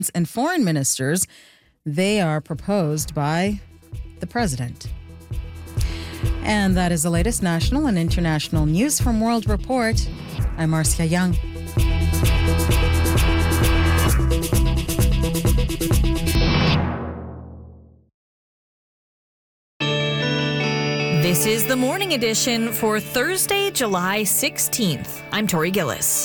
and foreign ministers. They are proposed by the president. And that is the latest national and international news from World Report. I'm Marcia Young. This is the morning edition for Thursday, July 16th. I'm Tori Gillis.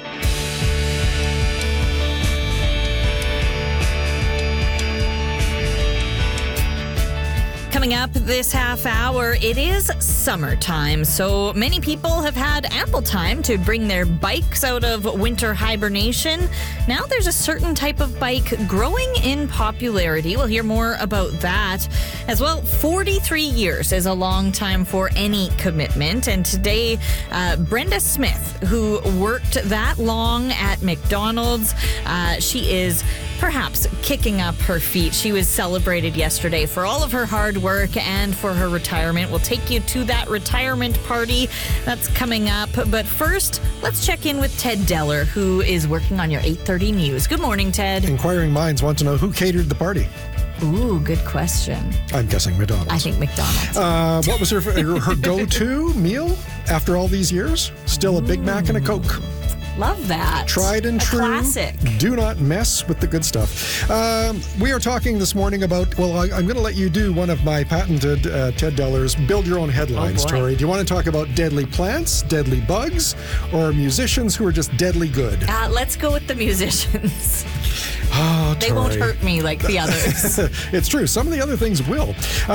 Coming up this half hour, it is summertime, so many people have had ample time to bring their bikes out of winter hibernation. Now there's a certain type of bike growing in popularity. We'll hear more about that. As well, 43 years is a long time for any commitment, and today, Brenda Smith, who worked that long at McDonald's, she is perhaps kicking up her feet. She was celebrated yesterday for all of her hard work and for her retirement. We'll take you to that retirement party that's coming up. But first, let's check in with Ted Deller, who is working on your 8:30 news. Good morning, Ted. Inquiring minds want to know who catered the party. Ooh, good question. I'm guessing McDonald's. I think McDonald's. What was her go-to meal after all these years? Still a Big Mac and a Coke. Love that. Tried and true. Classic. Do not mess with the good stuff. We are talking this morning about, I'm going to let you do one of my patented Ted Deller's build your own headlines, Tori. Do you want to talk about deadly plants, deadly bugs, or musicians who are just deadly good? Let's go with the musicians. Oh, they won't hurt me like the others. It's true. Some of the other things will.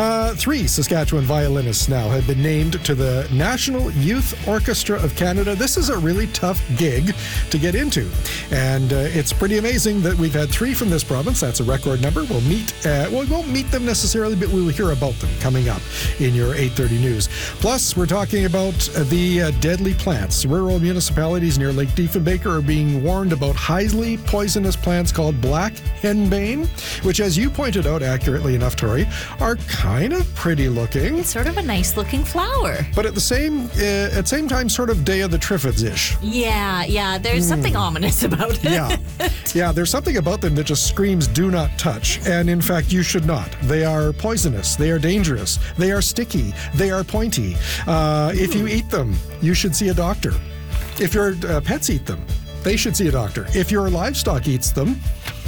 3 Saskatchewan violinists now have been named to the National Youth Orchestra of Canada. This is a really tough gig to get into. And it's pretty amazing that we've had 3 from this province. That's a record number. We'll meet, we won't meet them necessarily, but we will hear about them coming up in your 8:30 news. Plus, we're talking about the deadly plants. Rural municipalities near Lake Diefenbaker are being warned about highly poisonous plants called black henbane, which, as you pointed out accurately enough, Tori, are kind of pretty looking. It's sort of a nice looking flower. But at the same time, sort of Day of the Triffids-ish. Yeah, there's something ominous about it. Yeah, there's something about them that just screams do not touch. And in fact, you should not. They are poisonous. They are dangerous. They are sticky. They are pointy. If you eat them, you should see a doctor. If your pets eat them, they should see a doctor. If your livestock eats them,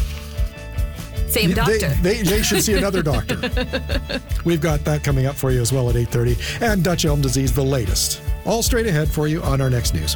same doctor. They should see another doctor. We've got that coming up for you as well at 8:30. And Dutch elm disease, the latest. All straight ahead for you on our next news.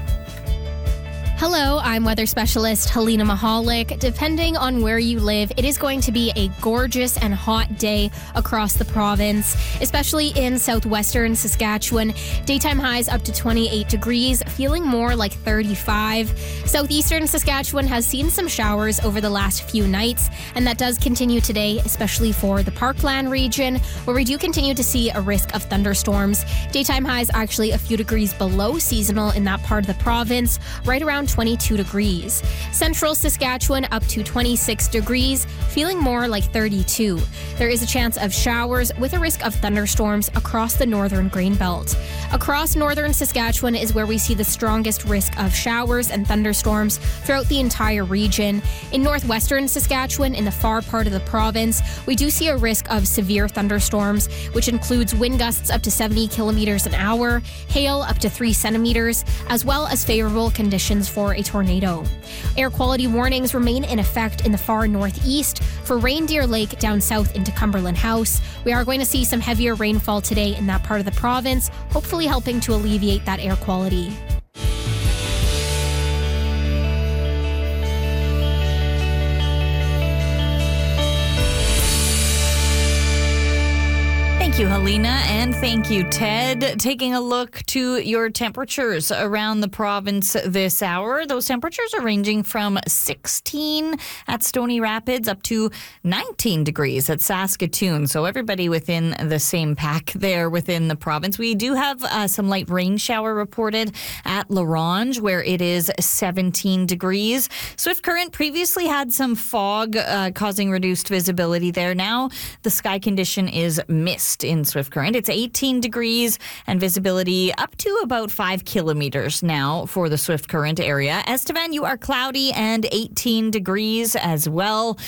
Hello, I'm weather specialist Helena Mahalik. Depending on where you live, it is going to be a gorgeous and hot day across the province, especially in southwestern Saskatchewan. Daytime highs up to 28 degrees, feeling more like 35. Southeastern Saskatchewan has seen some showers over the last few nights, and that does continue today, especially for the Parkland region, where we do continue to see a risk of thunderstorms. Daytime highs actually a few degrees below seasonal in that part of the province, right around 22 degrees. Central Saskatchewan up to 26 degrees, feeling more like 32. There is a chance of showers with a risk of thunderstorms across the northern grain belt. Across northern Saskatchewan is where we see the strongest risk of showers and thunderstorms throughout the entire region. In northwestern Saskatchewan, in the far part of the province, we do see a risk of severe thunderstorms, which includes wind gusts up to 70 kilometers an hour, hail up to 3 centimeters, as well as favorable conditions for a tornado. Air quality warnings remain in effect in the far northeast for Reindeer Lake down south into Cumberland House. We are going to see some heavier rainfall today in that part of the province, hopefully helping to alleviate that air quality. Thank you, Helena, and thank you, Ted. Taking a look to your temperatures around the province this hour. Those temperatures are ranging from 16 at Stony Rapids up to 19 degrees at Saskatoon. So everybody within the same pack there within the province. We do have some light rain shower reported at La Ronge, where it is 17 degrees. Swift Current previously had some fog causing reduced visibility there. Now the sky condition is mist in Swift Current. It's 18 degrees and visibility up to about 5 kilometers now for the Swift Current area. Estevan, you are cloudy and 18 degrees as well.